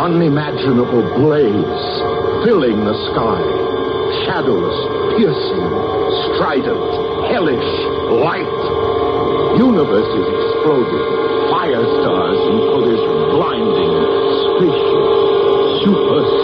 unimaginable blaze filling the sky. Shadows piercing, strident, hellish light. Universes exploding, fire stars and colors blinding, spaceships, super